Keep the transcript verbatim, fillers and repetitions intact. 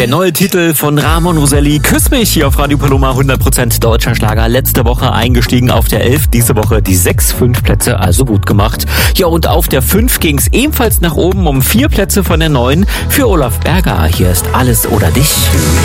Der neue Titel von Ramon Roselli, Küss mich, hier auf Radio Paloma, hundert Prozent deutscher Schlager. Letzte Woche eingestiegen auf der elf, diese Woche die sechs, fünf Plätze, also gut gemacht. Ja, und auf der fünf ging es ebenfalls nach oben um vier Plätze von der neun für Olaf Berger. Hier ist Alles oder dich.